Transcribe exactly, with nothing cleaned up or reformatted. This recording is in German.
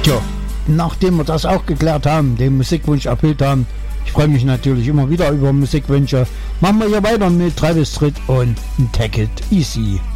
Tja, nachdem wir das auch geklärt haben, den Musikwunsch erfüllt haben, ich freue mich natürlich immer wieder über Musikwünsche, machen wir hier weiter mit Travis Tritt und Take It Easy.